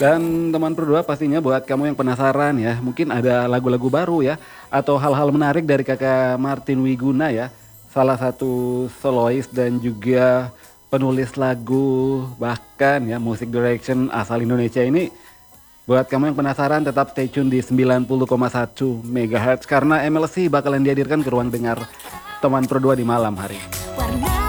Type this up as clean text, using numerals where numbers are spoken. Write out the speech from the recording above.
Dan teman berdua pastinya buat kamu yang penasaran ya, mungkin ada lagu-lagu baru ya, atau hal-hal menarik dari kakak Martin Wiguna ya, salah satu solois dan juga penulis lagu bahkan ya musik direction asal Indonesia ini. Buat kamu yang penasaran tetap stay tune di 90,1 MHz karena MLC bakalan dihadirkan ke ruang dengar teman berdua di malam hari. Warna